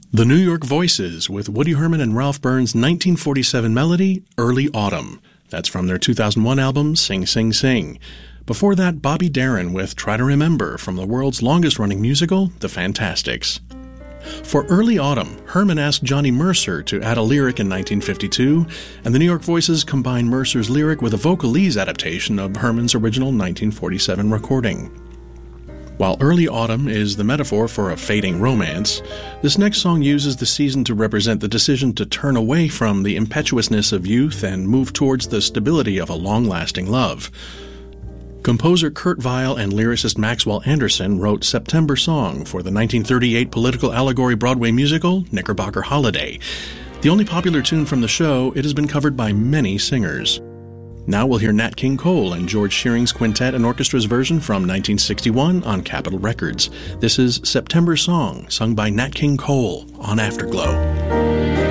The New York Voices with Woody Herman and Ralph Burns' 1947 melody, Early Autumn. That's from their 2001 album, Sing, Sing, Sing. Before that, Bobby Darin with Try to Remember from the world's longest-running musical, The Fantastics. For Early Autumn, Herman asked Johnny Mercer to add a lyric in 1952, and the New York Voices combined Mercer's lyric with a vocalese adaptation of Herman's original 1947 recording. While Early Autumn is the metaphor for a fading romance, this next song uses the season to represent the decision to turn away from the impetuousness of youth and move towards the stability of a long-lasting love. Composer Kurt Weill and lyricist Maxwell Anderson wrote September Song for the 1938 political allegory Broadway musical, Knickerbocker Holiday. The only popular tune from the show, it has been covered by many singers. Now we'll hear Nat King Cole and George Shearing's Quintet and Orchestra's version from 1961 on Capitol Records. This is September Song, sung by Nat King Cole on Afterglow.